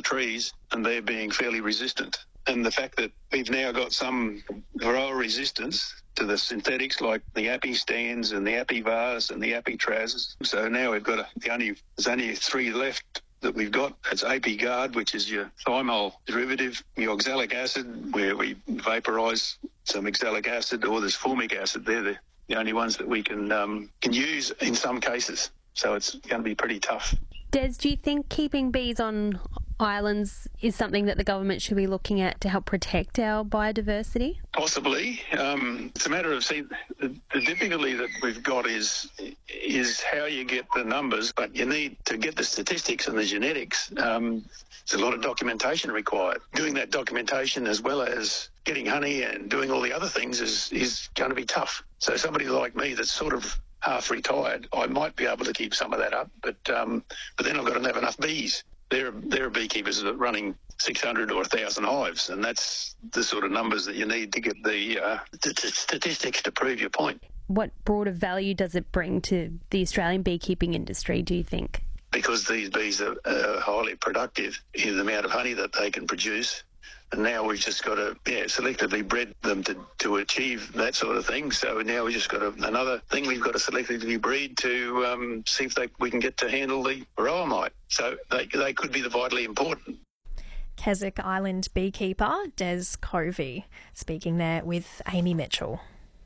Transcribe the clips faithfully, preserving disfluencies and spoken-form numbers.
trees, and they're being fairly resistant. And the fact that we've now got some varroa resistance to the synthetics like the Apistans and the Apivars and the Apitrazes. So now we've got a, the only there's only three left that we've got. It's Apigard, which is your thymol derivative, your oxalic acid, where we vaporise some oxalic acid, or there's formic acid. They're the, the only ones that we can um, can use in some cases. So it's going to be pretty tough. Des, do you think keeping bees on islands is something that the government should be looking at to help protect our biodiversity? Possibly. Um, it's a matter of, see, the, the difficulty that we've got is is how you get the numbers, but you need to get the statistics and the genetics. Um, there's a lot of documentation required. Doing that documentation as well as getting honey and doing all the other things is, is going to be tough. So somebody like me that's sort of half retired, I might be able to keep some of that up, but um, but then I've got to have enough bees. There, there are beekeepers that are running six hundred or one thousand hives, and that's the sort of numbers that you need to get the uh, t- t- statistics to prove your point. What broader value does it bring to the Australian beekeeping industry, do you think? Because these bees are uh, highly productive in the amount of honey that they can produce. And now we've just got to yeah, selectively bred them to, to achieve that sort of thing. So now we've just got to, another thing we've got to selectively breed to um, see if they, we can get to handle the varroa mite. So they, they could be the vitally important. Keswick Island beekeeper Des Covey speaking there with Amy Mitchell.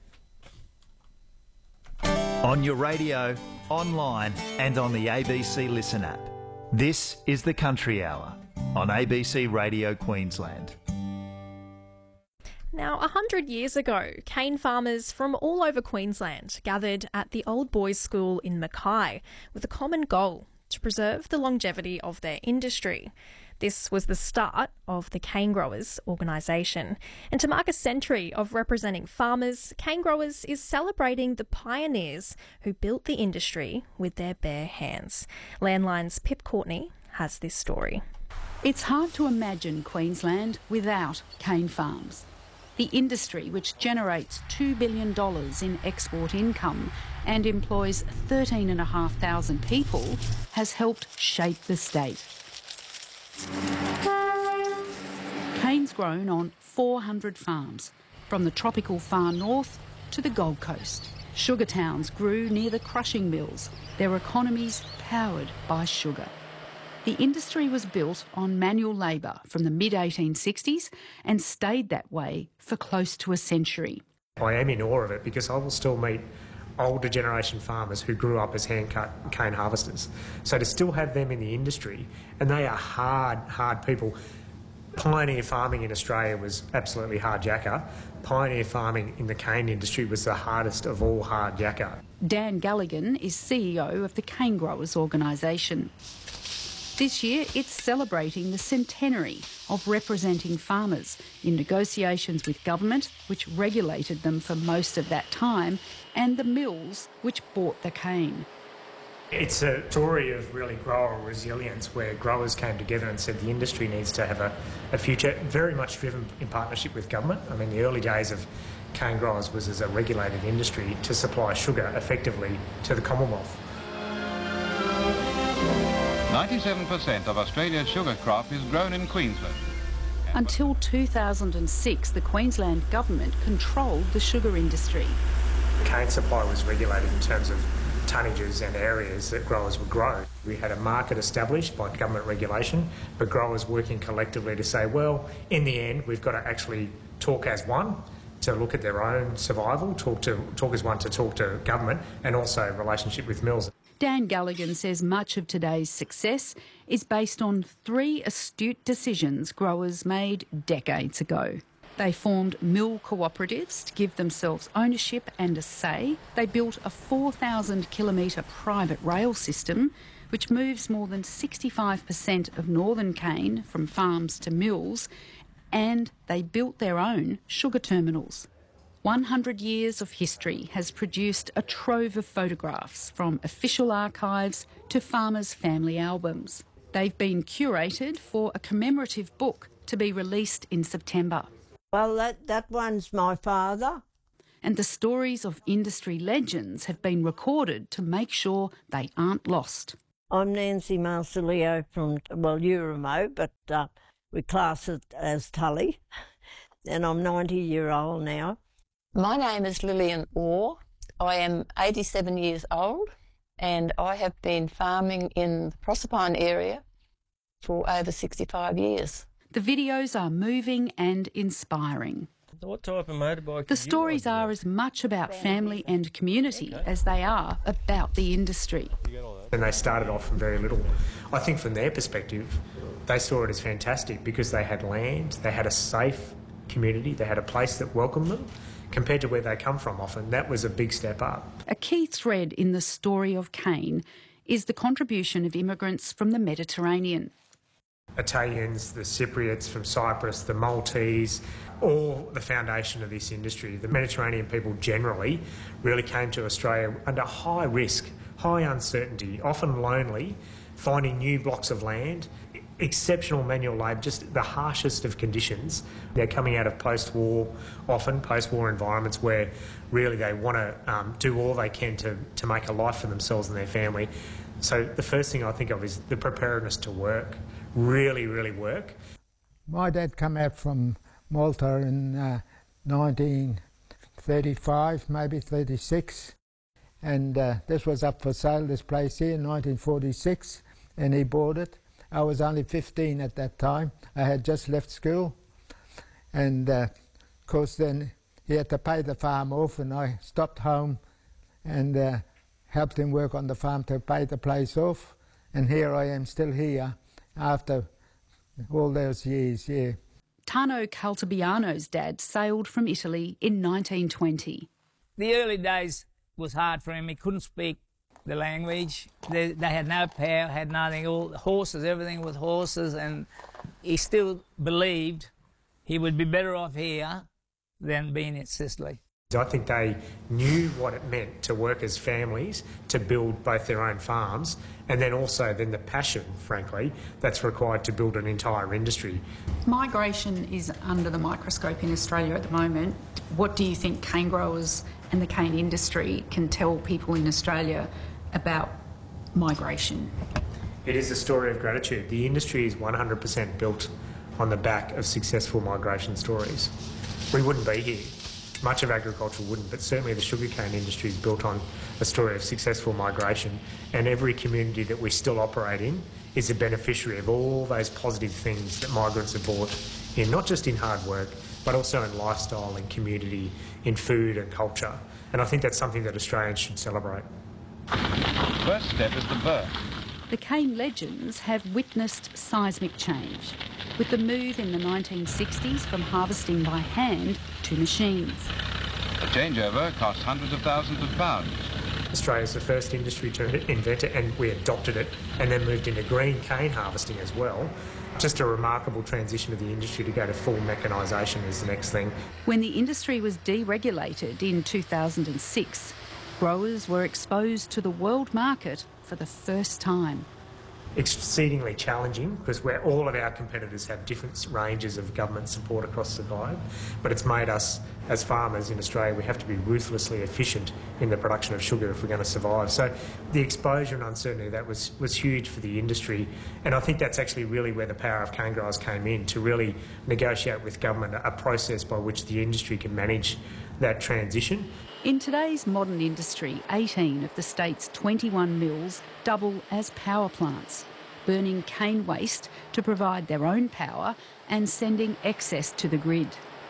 On your radio, online and on the A B C Listen app. This is the Country Hour on A B C Radio Queensland. Now, a hundred years ago, cane farmers from all over Queensland gathered at the Old Boys School in Mackay with a common goal: to preserve the longevity of their industry. This was the start of the Cane Growers organisation. And to mark a century of representing farmers, Cane Growers is celebrating the pioneers who built the industry with their bare hands. Landline's Pip Courtney has this story. It's hard to imagine Queensland without cane farms. The industry, which generates two billion dollars in export income and employs thirteen thousand five hundred people, has helped shape the state. Cane's grown on four hundred farms, from the tropical far north to the Gold Coast. Sugar towns grew near the crushing mills, their economies powered by sugar. The industry was built on manual labour from the mid eighteen sixties and stayed that way for close to a century. I am in awe of it because I will still meet older generation farmers who grew up as hand-cut cane harvesters. So to still have them in the industry, and they are hard, hard people. Pioneer farming in Australia was absolutely hard yakka. Pioneer farming in the cane industry was the hardest of all hard yakka. Dan Galligan is C E O of the Cane Growers organisation. This year, it's celebrating the centenary of representing farmers in negotiations with government, which regulated them for most of that time, and the mills, which bought the cane. It's a story of really grower resilience where growers came together and said the industry needs to have a, a future, very much driven in partnership with government. I mean, the early days of cane growers was as a regulated industry to supply sugar effectively to the Commonwealth. ninety-seven percent of Australia's sugar crop is grown in Queensland. Until two thousand six, the Queensland government controlled the sugar industry. Cane supply was regulated in terms of tonnages and areas that growers would grow. We had a market established by government regulation, but growers working collectively to say, well, in the end, we've got to actually talk as one to look at their own survival, talk to talk as one to talk to government, and also relationship with mills. Dan Galligan says much of today's success is based on three astute decisions growers made decades ago. They formed mill cooperatives to give themselves ownership and a say. They built a four thousand kilometre private rail system which moves more than sixty-five percent of northern cane from farms to mills, and they built their own sugar terminals. one hundred years of history has produced a trove of photographs from official archives to farmers' family albums. They've been curated for a commemorative book to be released in September. Well, that, that one's my father. And the stories of industry legends have been recorded to make sure they aren't lost. I'm Nancy Marsilio from, well, Euramo, but uh, we class it as Tully, and I'm ninety year old now. My name is Lillian Orr. I am eighty-seven years old, and I have been farming in the Proserpine area for over sixty-five years. The videos are moving and inspiring. What type of motorbike? The stories are as much about family and community as they are about the industry. And they started off from very little. I think from their perspective, they saw it as fantastic because they had land, they had a safe community, they had a place that welcomed them. Compared to where they come from often, that was a big step up. A key thread in the story of Cane is the contribution of immigrants from the Mediterranean. Italians, the Cypriots from Cyprus, the Maltese, all the foundation of this industry. The Mediterranean people generally really came to Australia under high risk, high uncertainty, often lonely, finding new blocks of land, exceptional manual labour, just the harshest of conditions. They're coming out of post-war, often post-war environments where really they want to um, do all they can to, to make a life for themselves and their family. So the first thing I think of is the preparedness to work, really, really work. My dad came out from Malta in uh, nineteen thirty-five, maybe thirty-six, and uh, this was up for sale, this place here, in nineteen forty-six, and he bought it. I was only fifteen at that time. I had just left school, and uh, of course then he had to pay the farm off, and I stopped home and uh, helped him work on the farm to pay the place off, and here I am still here after all those years, yeah. Tano Caltabiano's dad sailed from Italy in nineteen twenty. The early days was hard for him. He couldn't speak the language. They, they had no power, had nothing, all horses, everything with horses, and he still believed he would be better off here than being in Sicily. I think they knew what it meant to work as families, to build both their own farms, and then also then the passion, frankly, that's required to build an entire industry. Migration is under the microscope in Australia at the moment. What do you think cane growers and the cane industry can tell people in Australia about migration? It is a story of gratitude. The industry is one hundred percent built on the back of successful migration stories. We wouldn't be here. Much of agriculture wouldn't, but certainly the sugarcane industry is built on a story of successful migration, and every community that we still operate in is a beneficiary of all those positive things that migrants have brought in, not just in hard work, but also in lifestyle and community, in food and culture. And I think that's something that Australians should celebrate. First step is the birth. The cane legends have witnessed seismic change, with the move in the nineteen sixties from harvesting by hand to machines. The changeover cost hundreds of thousands of pounds. Australia's the first industry to invent it, and we adopted it and then moved into green cane harvesting as well. Just a remarkable transition of the industry to go to full mechanisation is the next thing. When the industry was deregulated in two thousand six, growers were exposed to the world market for the first time. Exceedingly challenging because where all of our competitors have different ranges of government support across the globe, but it's made us, as farmers in Australia, we have to be ruthlessly efficient in the production of sugar if we're going to survive. So the exposure and uncertainty of that was, was huge for the industry, and I think that's actually really where the power of cane growers came in, to really negotiate with government a process by which the industry can manage that transition. In today's modern industry, eighteen of the state's twenty-one mills double as power plants, burning cane waste to provide their own power and sending excess to the grid.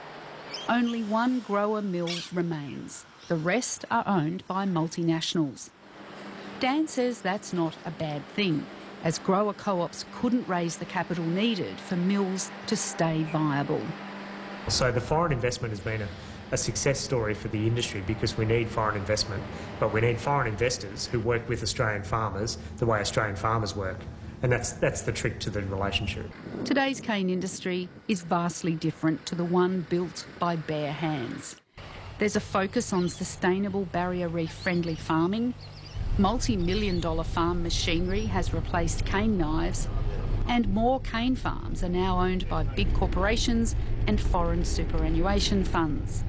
Only one grower mill remains. The rest are owned by multinationals. Dan says that's not a bad thing, as grower co-ops couldn't raise the capital needed for mills to stay viable. So the foreign investment has been a a success story for the industry because we need foreign investment, but we need foreign investors who work with Australian farmers the way Australian farmers work. And that's, that's the trick to the relationship. Today's cane industry is vastly different to the one built by bare hands. There's a focus on sustainable barrier reef friendly farming, multi-million dollar farm machinery has replaced cane knives, and more cane farms are now owned by big corporations and foreign superannuation funds.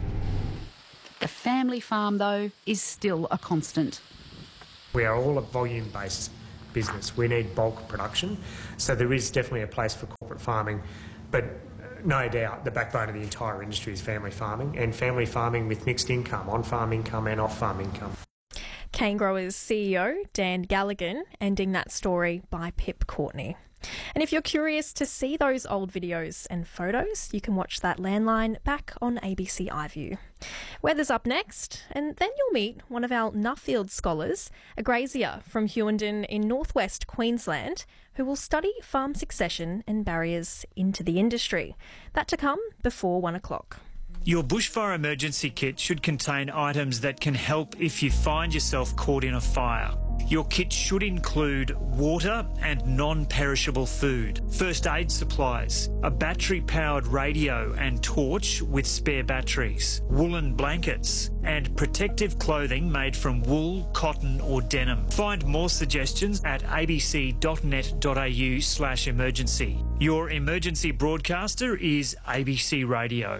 The family farm, though, is still a constant. We are all a volume-based business. We need bulk production. So there is definitely a place for corporate farming, but no doubt the backbone of the entire industry is family farming, and family farming with mixed income, on-farm income and off-farm income. Cane Growers C E O Dan Galligan ending that story by Pip Courtney. And if you're curious to see those old videos and photos, you can watch that landline back on A B C iView. Weather's up next, and then you'll meet one of our Nuffield scholars, a grazier from Hughenden in northwest Queensland, who will study farm succession and barriers into the industry. That to come before one o'clock. Your bushfire emergency kit should contain items that can help if you find yourself caught in a fire. Your kit should include water and non-perishable food, first aid supplies, a battery-powered radio and torch with spare batteries, woolen blankets, and protective clothing made from wool, cotton or denim. Find more suggestions at abc.net.au slash emergency. Your emergency broadcaster is A B C Radio.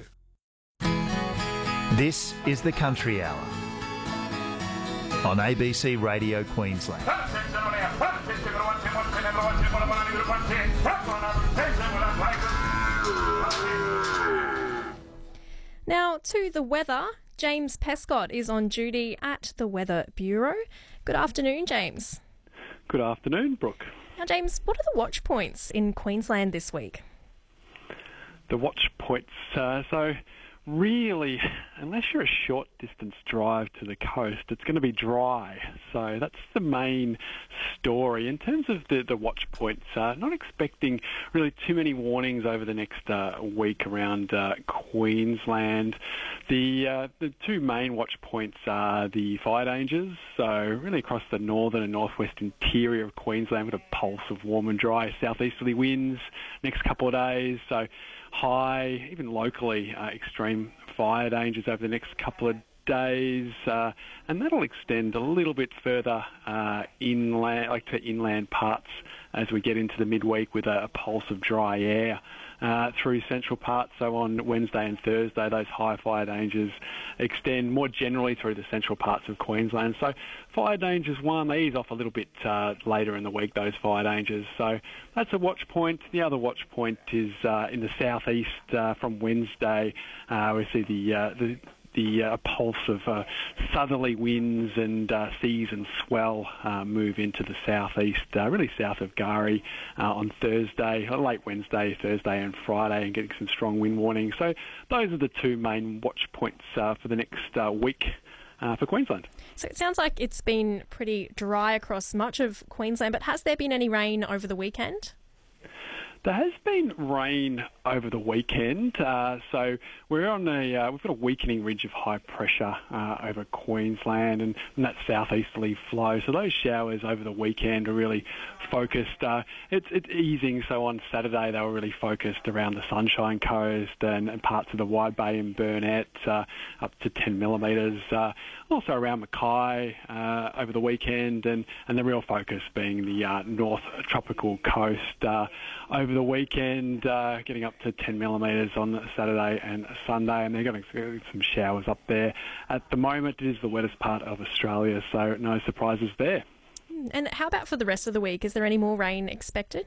This is the Country Hour on A B C Radio Queensland. Now to the weather. James Pescott is on duty at the Weather Bureau. Good afternoon, James. Good afternoon, Brooke. Now, James, what are the watch points in Queensland this week? The watch points, uh, so really, unless you're a short distance drive to the coast, it's going to be dry. So that's the main story. In terms of the, the watch points, uh, not expecting really too many warnings over the next uh, week around uh, Queensland. The uh, the two main watch points are the fire dangers, so really across the northern and northwest interior of Queensland with a pulse of warm and dry southeasterly winds next couple of days. So high, even locally, uh, extreme fire dangers over the next couple of days, uh, and that'll extend a little bit further uh, inland, like to inland parts as we get into the midweek with a, a pulse of dry air uh, through central parts. So on Wednesday and Thursday, those high fire dangers extend more generally through the central parts of Queensland. So fire dangers, one, they ease off a little bit uh, later in the week, those fire dangers. So that's a watch point. The other watch point is uh, in the southeast uh, from Wednesday. Uh, we see the uh, the the uh, pulse of uh, southerly winds and uh, seas and swell uh, move into the southeast, uh, really south of Gari uh, on Thursday, late Wednesday, Thursday and Friday, and getting some strong wind warnings. So those are the two main watch points uh, for the next uh, week uh, for Queensland. So it sounds like it's been pretty dry across much of Queensland, but has there been any rain over the weekend? There has been rain over the weekend, uh, so we're on a uh, we've got a weakening ridge of high pressure uh, over Queensland, and, and that southeasterly flow. So those showers over the weekend are really focused. Uh, it's it's easing. So on Saturday they were really focused around the Sunshine Coast and, and parts of the Wide Bay and Burnett, uh, up to ten millimetres. Uh, also around Mackay uh, over the weekend, and, and the real focus being the uh, North Tropical Coast uh, over the weekend, uh, getting up to ten millimetres on Saturday and Sunday, and they're getting some showers up there. At the moment, it is the wettest part of Australia, so no surprises there. And how about for the rest of the week? Is there any more rain expected?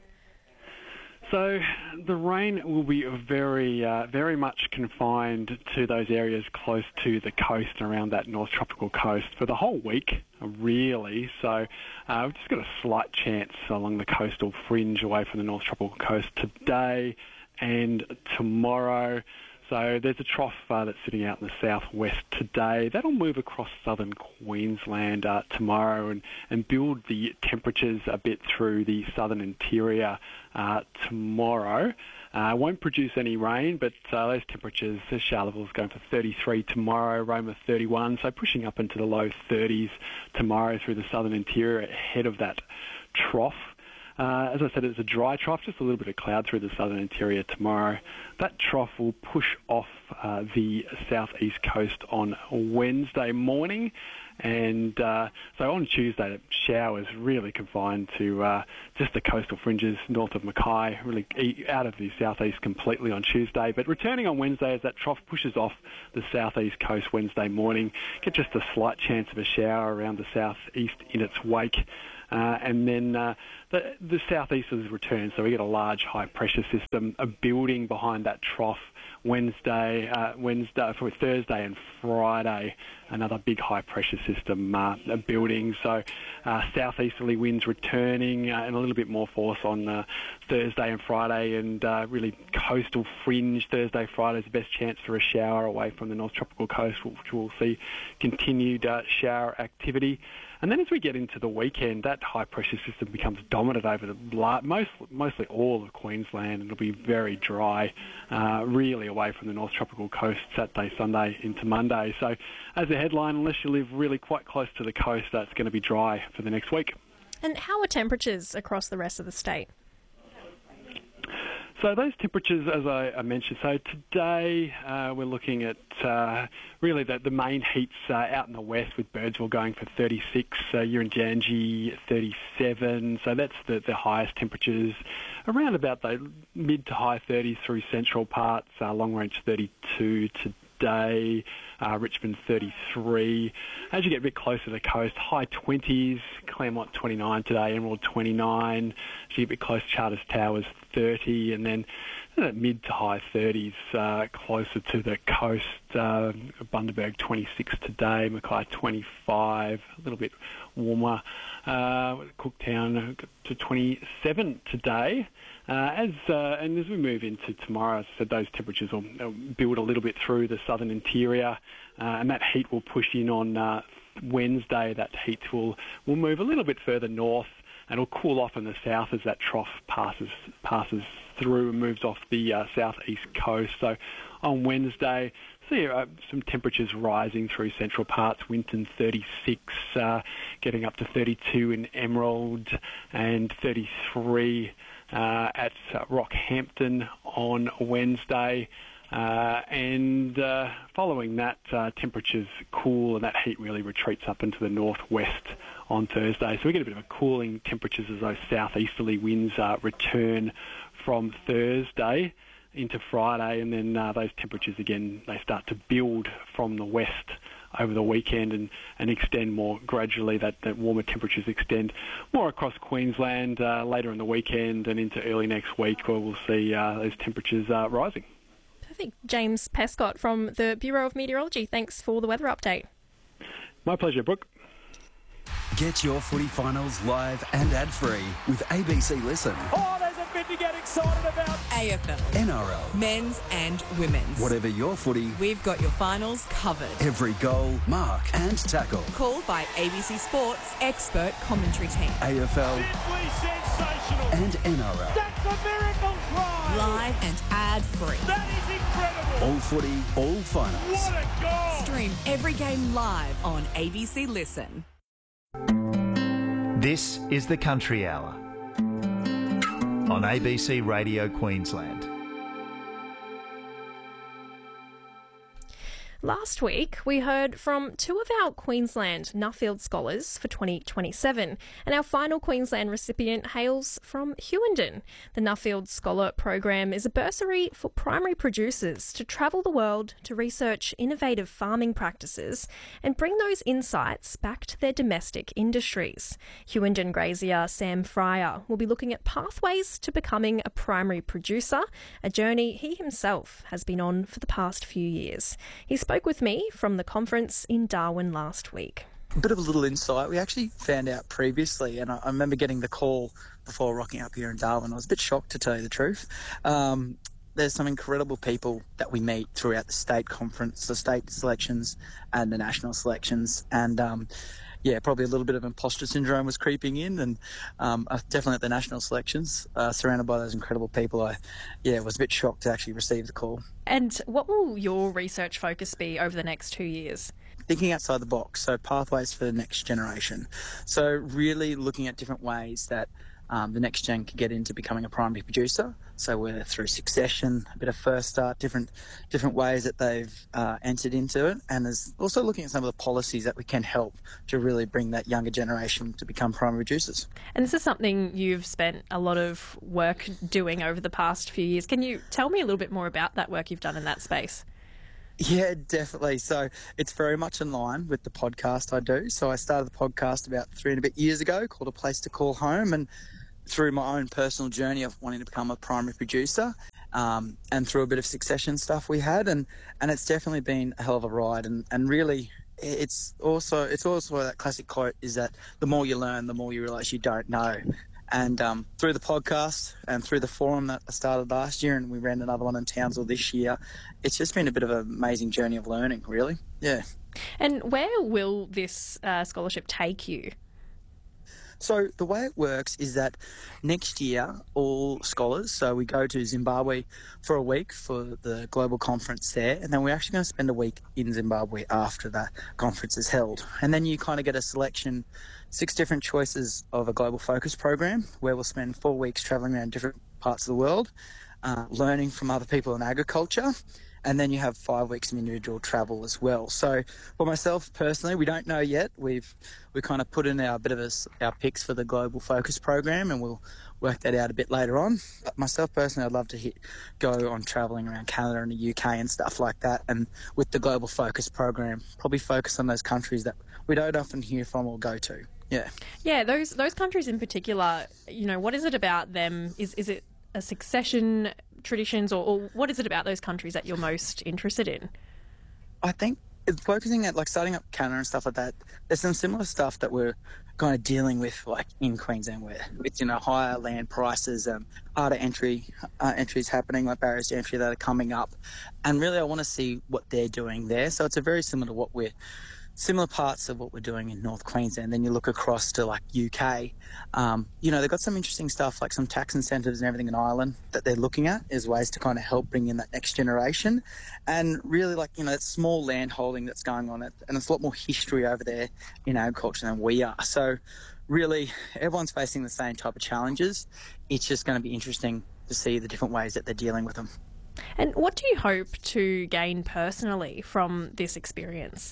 So the rain will be very, uh, very much confined to those areas close to the coast and around that North Tropical Coast for the whole week, really. So uh, we've just got a slight chance along the coastal fringe away from the North Tropical Coast today and tomorrow. So there's a trough uh, that's sitting out in the southwest today. That'll move across southern Queensland uh, tomorrow and, and build the temperatures a bit through the southern interior uh, tomorrow. Uh, won't produce any rain, but uh, those temperatures, the Charleville's going for thirty-three tomorrow, Roma thirty-one, so pushing up into the low thirties tomorrow through the southern interior ahead of that trough. Uh, as I said, it's a dry trough, just a little bit of cloud through the southern interior tomorrow. That trough will push off uh, the southeast coast on Wednesday morning. And uh, so on Tuesday, the showers really confined to uh, just the coastal fringes north of Mackay, really out of the southeast completely on Tuesday. But returning on Wednesday as that trough pushes off the southeast coast Wednesday morning, get just a slight chance of a shower around the southeast in its wake. Uh, and then uh, the, the southeasters return, so we get a large high-pressure system, a building behind that trough Wednesday, uh, Wednesday, for Thursday and Friday, another big high-pressure system uh, building. So uh, southeasterly winds returning uh, and a little bit more force on uh, Thursday and Friday, and uh, really coastal fringe. Thursday, Friday is the best chance for a shower away from the North Tropical Coast, which we'll see continued uh, shower activity. And then as we get into the weekend, that high-pressure system becomes dominant over the most, mostly all of Queensland. It'll be very dry, uh, really away from the North Tropical Coast Saturday, Sunday into Monday. So as a headline, unless you live really quite close to the coast, that's going to be dry for the next week. And how are temperatures across the rest of the state? So those temperatures, as I, I mentioned, so today uh, we're looking at uh, really the, the main heats uh, out in the west, with Birdsville going for thirty-six, uh, Uranjangi thirty-seven, so that's the, the highest temperatures. Around about the mid to high thirties through central parts, uh, Long Range thirty-two today, uh, Richmond thirty-three. As you get a bit closer to the coast, high twenties, Claremont twenty-nine today, Emerald twenty-nine. As you get a bit close, Charters Towers thirty, and then uh, mid to high thirties uh, closer to the coast. Uh, Bundaberg twenty-six today, Mackay twenty-five, a little bit warmer. Uh, Cooktown to twenty-seven today. Uh, as uh, and as we move into tomorrow, as I said, those temperatures will build a little bit through the southern interior, uh, and that heat will push in on uh, Wednesday. That heat will will move a little bit further north, and will cool off in the south as that trough passes passes through and moves off the uh, southeast coast. So on Wednesday, see uh, some temperatures rising through central parts. Winton thirty-six, uh, getting up to thirty-two in Emerald, and thirty-three uh, at uh, Rockhampton on Wednesday. Uh, and uh, following that, uh, temperatures cool, and that heat really retreats up into the northwest on Thursday. So we get a bit of a cooling temperatures as those southeasterly winds uh, return from Thursday into Friday, and then uh, those temperatures again, they start to build from the west over the weekend and, and extend more gradually. That, that warmer temperatures extend more across Queensland uh, later in the weekend and into early next week, where we'll see uh, those temperatures uh, rising. Perfect. James Pescott from the Bureau of Meteorology, thanks for the weather update. My pleasure, Brooke. Get your footy finals live and ad-free with A B C Listen. Oh, there's a bit to get excited about. A F L, N R L, men's and women's. Whatever your footy, we've got your finals covered. Every goal, mark and tackle. Called by A B C Sports expert commentary team. A F L Simply sensational. And N R L. That's a miracle try. Live and ad-free. That is incredible. All footy, all finals. What a goal. Stream every game live on A B C Listen. This is the Country Hour on A B C Radio Queensland. Last week, we heard from two of our Queensland Nuffield Scholars for twenty twenty-seven, and our final Queensland recipient hails from Hughenden. The Nuffield Scholar Program is a bursary for primary producers to travel the world to research innovative farming practices and bring those insights back to their domestic industries. Hughenden grazier Sam Fryer will be looking at pathways to becoming a primary producer, a journey he himself has been on for the past few years. He's spoke with me from the conference in Darwin last week. A bit of a little insight. We actually found out previously, and I, I remember getting the call before rocking up here in Darwin. I was a bit shocked, to tell you the truth. Um, there's some incredible people that we meet throughout the state conference, the state selections and the national selections, and um, yeah, probably a little bit of imposter syndrome was creeping in, and um, definitely at the national selections, uh, surrounded by those incredible people, I yeah was a bit shocked to actually receive the call. And what will your research focus be over the next two years? Thinking outside the box, so pathways for the next generation. So really looking at different ways that um, the next gen can get into becoming a primary producer. So we're through succession, a bit of first start, different different ways that they've uh, entered into it, and there's also looking at some of the policies that we can help to really bring that younger generation to become primary producers. And this is something you've spent a lot of work doing over the past few years. Can you tell me a little bit more about that work you've done in that space? Yeah, definitely. So it's very much in line with the podcast I do. So I started the podcast about three and a bit years ago called A Place to Call Home, and through my own personal journey of wanting to become a primary producer, um, and through a bit of Succession stuff we had, and, and it's definitely been a hell of a ride, and, and really it's also it's also that classic quote is that the more you learn, the more you realise you don't know. And um, through the podcast and through the forum that I started last year, and we ran another one in Townsville this year, it's just been a bit of an amazing journey of learning, really. Yeah. And where will this uh, scholarship take you? So the way it works is that next year, all scholars, so we go to Zimbabwe for a week for the global conference there, and then we're actually going to spend a week in Zimbabwe after that conference is held. And then you kind of get a selection, six different choices of a global focus program, where we'll spend four weeks travelling around different parts of the world, uh, learning from other people in agriculture. And then you have five weeks of individual travel as well. So for myself personally, we don't know yet. We've we kind of put in our bit of a, our picks for the Global Focus program, and we'll work that out a bit later on. But myself personally, I'd love to hit, go on travelling around Canada and the U K and stuff like that. And with the Global Focus program, probably focus on those countries that we don't often hear from or go to. Yeah. Yeah, those those countries in particular, you know, what is it about them? Is is it a succession traditions, or, or what is it about those countries that you're most interested in? I think it's focusing at like starting up Canada and stuff like that. There's some similar stuff that we're kind of dealing with, like in Queensland, where with, you know, higher land prices, um, harder entry uh, entries happening, like barriers to entry that are coming up, and really I want to see what they're doing there. So it's a very similar to what we're similar parts of what we're doing in North Queensland. Then you look across to like U K, um, you know, they've got some interesting stuff like some tax incentives and everything in Ireland that they're looking at as ways to kind of help bring in that next generation. And really, like, you know, that small land holding that's going on, and it's a lot more history over there in agriculture than we are. So really, everyone's facing the same type of challenges. It's just going to be interesting to see the different ways that they're dealing with them. And what do you hope to gain personally from this experience?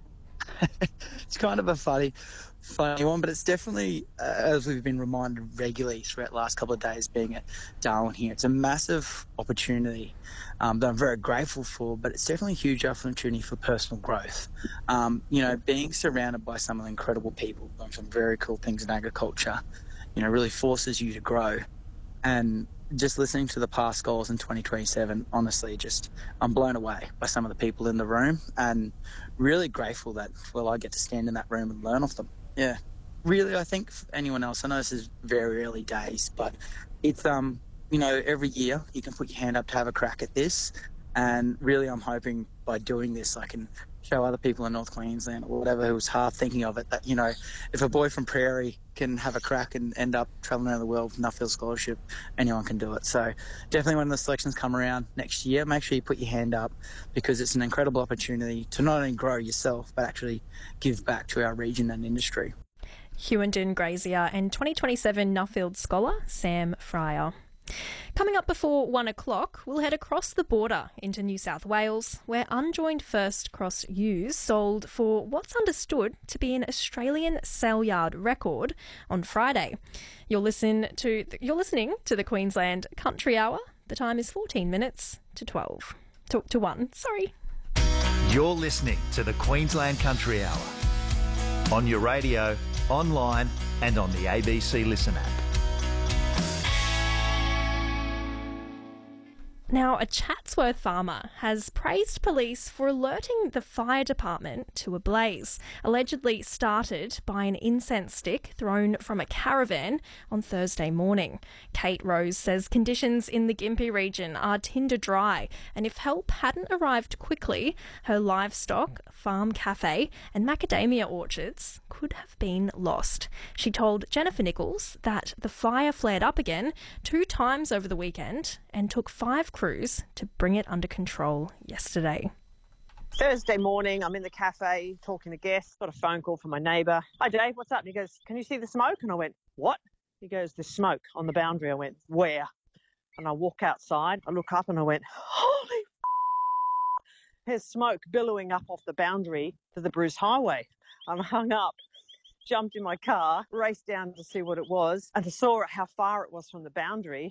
It's kind of a funny, funny one, but it's definitely, uh, as we've been reminded regularly throughout the last couple of days being at Darwin here, it's a massive opportunity um, that I'm very grateful for, but it's definitely a huge opportunity for personal growth. Um, you know, being surrounded by some of the incredible people doing some very cool things in agriculture, you know, really forces you to grow. And just listening to the past goals in twenty twenty-seven, honestly, just I'm blown away by some of the people in the room, and really grateful that, well, I get to stand in that room and learn off them. Yeah. Really, I think for anyone else, I know this is very early days, but it's, um, you know, every year you can put your hand up to have a crack at this. And really, I'm hoping by doing this, I can show other people in North Queensland or whatever who's half thinking of it that, you know, if a boy from Prairie can have a crack and end up travelling around the world with Nuffield Scholarship, anyone can do it. So definitely when the selections come around next year, make sure you put your hand up, because it's an incredible opportunity to not only grow yourself, but actually give back to our region and industry. Hughenden Grazier and twenty twenty-seven Nuffield scholar Sam Fryer. Coming up before one o'clock, we'll head across the border into New South Wales, where unjoined first cross ewes sold for what's understood to be an Australian sale yard record on Friday. You'll listen to you're listening to the Queensland Country Hour. The time is fourteen minutes to twelve. To, to one, sorry. You're listening to the Queensland Country Hour on your radio, online, and on the A B C Listen app. Now, a Chatsworth farmer has praised police for alerting the fire department to a blaze, allegedly started by an incense stick thrown from a caravan on Thursday morning. Kate Rose says conditions in the Gympie region are tinder dry, and if help hadn't arrived quickly, her livestock, farm cafe and macadamia orchards could have been lost. She told Jennifer Nichols that the fire flared up again two times over the weekend and took five crews to bring it under control yesterday. Thursday morning, I'm in the cafe talking to guests, got a phone call from my neighbour. Hi Dave, what's up? And he goes, can you see the smoke? And I went, what? He goes, there's smoke on the boundary. I went, where? And I walk outside, I look up and I went, holy f***. There's smoke billowing up off the boundary to the Bruce Highway. I hung up, jumped in my car, raced down to see what it was, and I saw how far it was from the boundary.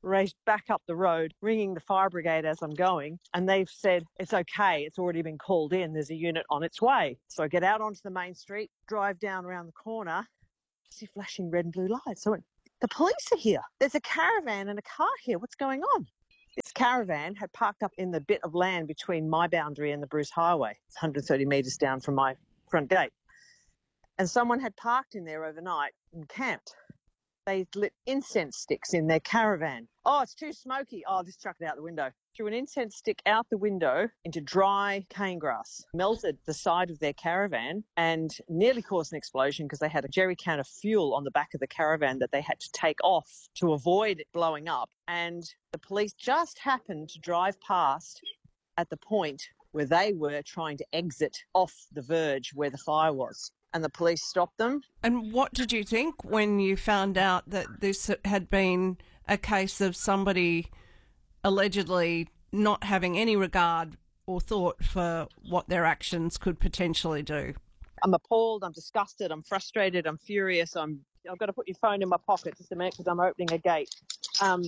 raced back up the road, ringing the fire brigade as I'm going, and they've said, it's okay, it's already been called in, there's a unit on its way. So I get out onto the main street, drive down around the corner, see flashing red and blue lights. So I went, the police are here. There's a caravan and a car here. What's going on? This caravan had parked up in the bit of land between my boundary and the Bruce Highway. It's one hundred thirty metres down from my front gate. And someone had parked in there overnight and camped. They lit incense sticks in their caravan. Oh, it's too smoky. Oh, just chuck it out the window. Threw an incense stick out the window into dry cane grass, melted the side of their caravan and nearly caused an explosion because they had a jerry can of fuel on the back of the caravan that they had to take off to avoid it blowing up. And the police just happened to drive past at the point where they were trying to exit off the verge where the fire was. And the police stopped them. And what did you think when you found out that this had been a case of somebody allegedly not having any regard or thought for what their actions could potentially do? I'm appalled, I'm disgusted, I'm frustrated, I'm furious. I'm, I've got to put your phone in my pocket just a minute because I'm opening a gate. Um,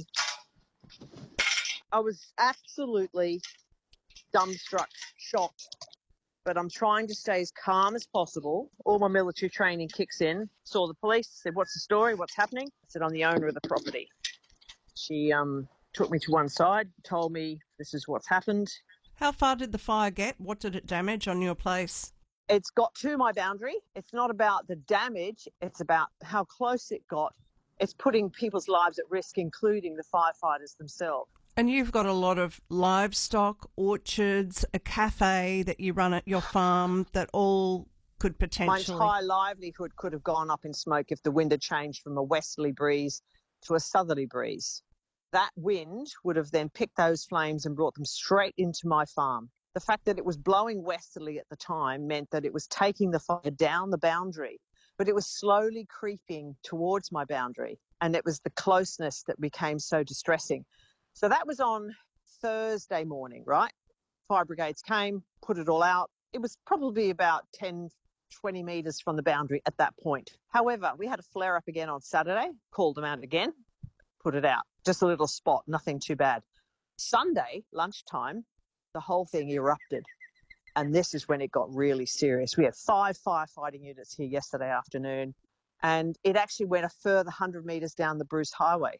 I was absolutely dumbstruck, shocked. But I'm trying to stay as calm as possible. All my military training kicks in. Saw the police, said, what's the story, what's happening? I said, I'm the owner of the property. She um, took me to one side, told me this is what's happened. How far did the fire get? What did it damage on your place? It's got to my boundary. It's not about the damage, it's about how close it got. It's putting people's lives at risk, including the firefighters themselves. And you've got a lot of livestock, orchards, a cafe that you run at your farm that all could potentially... My entire livelihood could have gone up in smoke if the wind had changed from a westerly breeze to a southerly breeze. That wind would have then picked those flames and brought them straight into my farm. The fact that it was blowing westerly at the time meant that it was taking the fire down the boundary, but it was slowly creeping towards my boundary, and it was the closeness that became so distressing. So that was on Thursday morning, right? Fire brigades came, put it all out. It was probably about ten, twenty metres from the boundary at that point. However, we had a flare-up again on Saturday, called them out again, put it out. Just a little spot, nothing too bad. Sunday, lunchtime, the whole thing erupted. And this is when it got really serious. We had five firefighting units here yesterday afternoon, and it actually went a further one hundred metres down the Bruce Highway.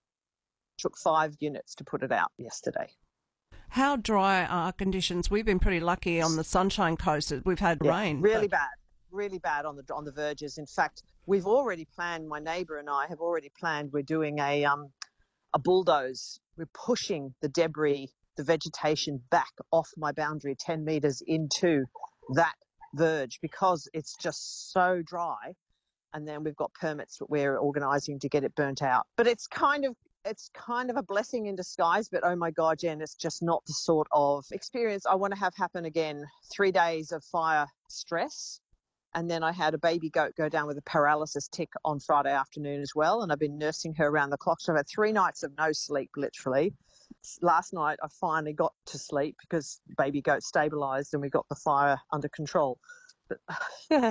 Took five units to put it out yesterday. How dry are conditions? We've been pretty lucky on the Sunshine Coast. We've had yeah, rain. Really but... bad, really bad on the on the verges. In fact, we've already planned, my neighbour and I have already planned, we're doing a um a bulldoze. We're pushing the debris, the vegetation back off my boundary ten metres into that verge because it's just so dry. And then we've got permits that we're organising to get it burnt out. But it's kind of It's kind of a blessing in disguise, but oh my God, Jen, it's just not the sort of experience I want to have happen again. Three days of fire stress. And then I had a baby goat go down with a paralysis tick on Friday afternoon as well. And I've been nursing her around the clock. So I've had three nights of no sleep, literally. Last night, I finally got to sleep because baby goat stabilised and we got the fire under control. But yeah,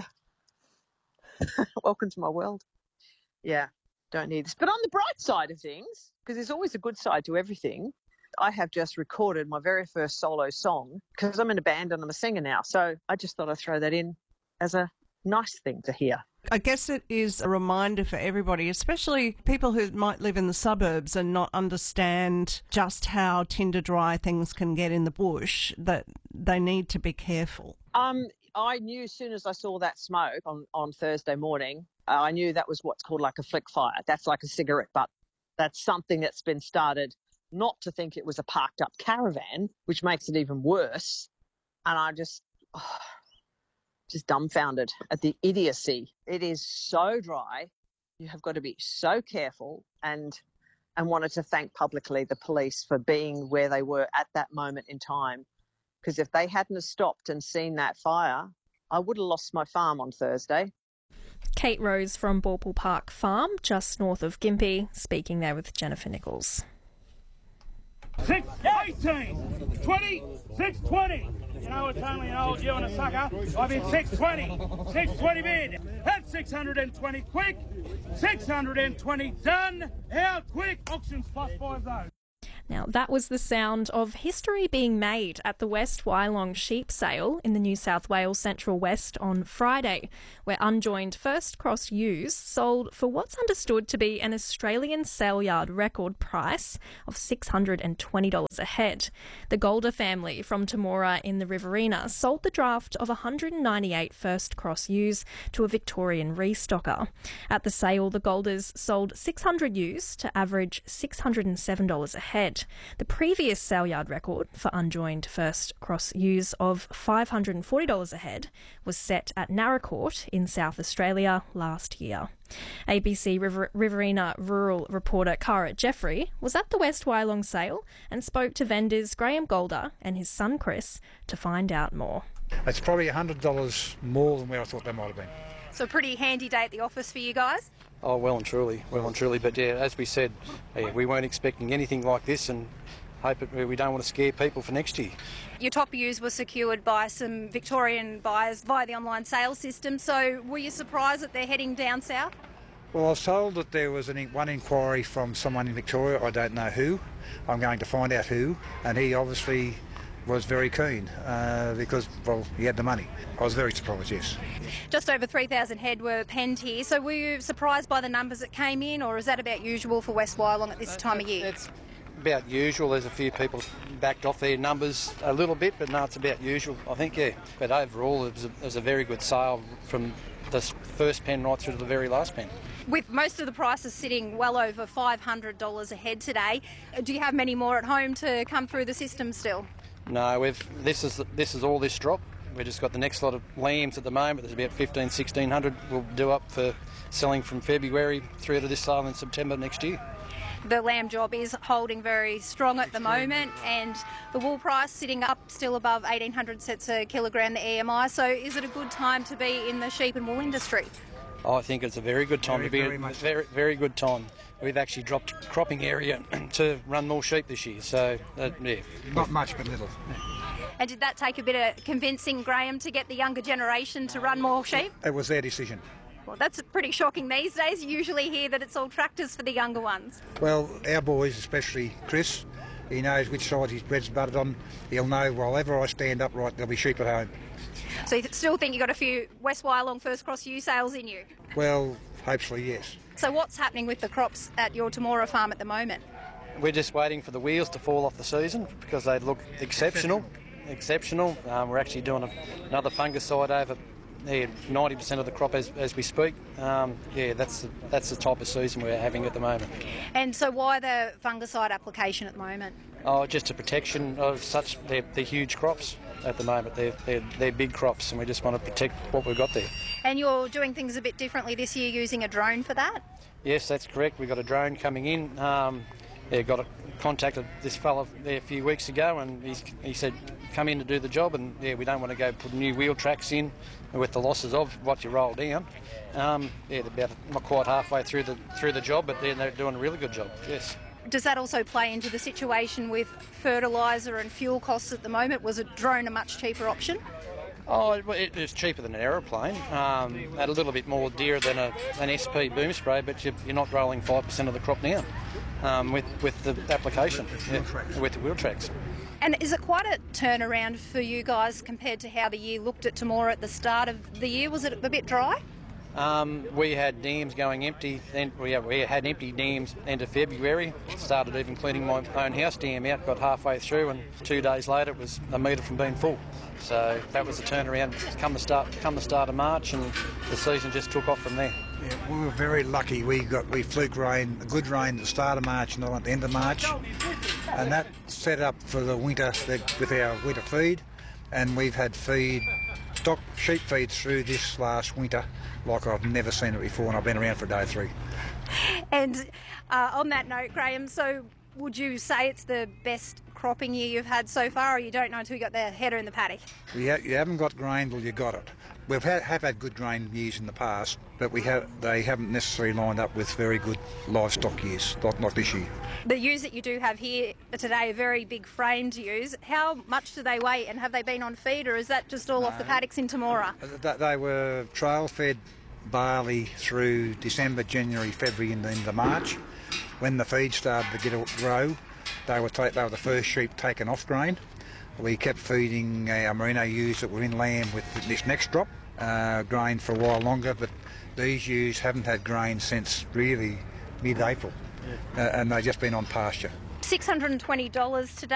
welcome to my world. Yeah. Don't need this. But on the bright side of things, because there's always a good side to everything, I have just recorded my very first solo song because I'm in a band and I'm a singer now. So I just thought I'd throw that in as a nice thing to hear. I guess it is a reminder for everybody, especially people who might live in the suburbs and not understand just how tinder dry things can get in the bush, that they need to be careful. Um, I knew as soon as I saw that smoke on, on Thursday morning, Uh, I knew that was what's called like a flick fire. That's like a cigarette butt. That's something that's been started, not to think it was a parked up caravan, which makes it even worse. And I just, oh, just dumbfounded at the idiocy. It is so dry. You have got to be so careful, and and wanted to thank publicly the police for being where they were at that moment in time. Because if they hadn't have stopped and seen that fire, I would have lost my farm on Thursday. Kate Rose from Bauple Park Farm, just north of Gympie, speaking there with Jennifer Nichols. six eighteen, twenty, six twenty, You know it's only an old you and a sucker. I've been six twenty. six twenty bid. That's six hundred twenty quick. six hundred twenty done. How quick? Auctions plus five though. Now, that was the sound of history being made at the West Wyalong sheep sale in the New South Wales Central West on Friday, where unjoined first cross ewes sold for what's understood to be an Australian sale yard record price of six hundred twenty dollars a head. The Golder family from Temora in the Riverina sold the draft of one hundred ninety-eight first cross ewes to a Victorian restocker. At the sale, the Golders sold six hundred ewes to average six hundred seven dollars a head. The previous sale yard record for unjoined first cross ewes of five hundred forty dollars a head was set at Naracoorte in South Australia last year. A B C River- Riverina rural reporter Cara Jeffrey was at the West Wyalong sale and spoke to vendors Graham Golder and his son Chris to find out more. It's probably one hundred dollars more than where I thought they might have been. So a pretty handy day at the office for you guys? Oh, well and truly, well and truly. But yeah, as we said, yeah, we weren't expecting anything like this, and hope it, we don't want to scare people for next year. Your top ewes were secured by some Victorian buyers via the online sales system, so were you surprised that they're heading down south? Well, I was told that there was an, one inquiry from someone in Victoria, I don't know who. I'm going to find out who, and he obviously was very keen uh, because, well, he had the money. I was very surprised, yes. Just over three thousand head were penned here, so were you surprised by the numbers that came in, or is that about usual for West Wyalong at this time of year? It's about usual. There's a few people backed off their numbers a little bit, but no, it's about usual, I think, yeah. But overall, it was a, it was a very good sale from the first pen right through to the very last pen. With most of the prices sitting well over five hundred dollars a head today, do you have many more at home to come through the system still? No, we've this is this is all this drop. We've just got the next lot of lambs at the moment. There's about fifteen, sixteen hundred we'll do up for selling from February through to this sale in September next year. The lamb job is holding very strong at the moment, and the wool price sitting up still above eighteen hundred cents a kilogram, the E M I. So is it a good time to be in the sheep and wool industry? Oh, I think it's a very good time very, to be. Very, in, much very, very good time. We've actually dropped cropping area to run more sheep this year, so uh, yeah. Not much, but little. And did that take a bit of convincing, Graham, to get the younger generation to run more sheep? It was their decision. Well, that's pretty shocking these days. You usually hear that it's all tractors for the younger ones. Well, our boys, especially Chris, he knows which side his bread's buttered on. He'll know, wherever I stand upright, there'll be sheep at home. So you still think you've got a few West Wyalong First Cross ewe sales in you? Well, hopefully, yes. So what's happening with the crops at your Temora farm at the moment? We're just waiting for the wheels to fall off the season because they look exceptional. Exceptional. Um, we're actually doing a, another fungicide over yeah, ninety percent of the crop as, as we speak. Um, yeah, that's the, that's the type of season we're having at the moment. And so why the fungicide application at the moment? Oh, just a protection of such, they're, they're huge crops at the moment. They're, they're, they're big crops, and we just want to protect what we've got there. And you're doing things a bit differently this year using a drone for that? Yes, that's correct. We've got a drone coming in. Um, yeah, got a, contacted this fella there a few weeks ago, and he's, he said, come in to do the job, and yeah, we don't want to go put new wheel tracks in with the losses of what you roll down. Um, yeah, they're about not quite halfway through the through the job, but they're, they're doing a really good job, yes. Does that also play into the situation with fertiliser and fuel costs at the moment? Was a drone a much cheaper option? Oh, it is cheaper than an aeroplane, um, at a little bit more dear than a, an S P boom spray, but you're, you're not rolling five percent of the crop down um, with, with the application, with the, yeah, with the wheel tracks. And is it quite a turnaround for you guys compared to how the year looked at Temora at the start of the year? Was it a bit dry? Um, we had dams going empty, and we, we had empty dams end of February. Started even cleaning my own house dam out, got halfway through, and two days later it was a metre from being full. So that was the turnaround come the start come the start of March, and the season just took off from there. Yeah, we were very lucky. We got we fluke rain, a good rain at the start of March, not at the end of March, and that set up for the winter with our winter feed. And we've had feed, stock sheep feed through this last winter like I've never seen it before, and I've been around for day three. And uh, on that note, Graham, so would you say it's the best cropping year you've had so far, or you don't know until you got the header in the paddock? You, ha- you haven't got grain till you got it. We've had, have had good grain years in the past, but we have they haven't necessarily lined up with very good livestock years, not, not this year. The ewes that you do have here today are very big framed ewes. How much do they weigh, and have they been on feed, or is that just all no. off the paddocks in Temora? They were trail-fed barley through December, January, February and into March. When the feed started to get a grow, they were, ta- they were the first sheep taken off grain. We kept feeding our merino ewes that were in lamb with this next drop, uh, grain for a while longer, but these ewes haven't had grain since really mid-April, yeah. uh, and they've just been on pasture. six hundred and twenty dollars today.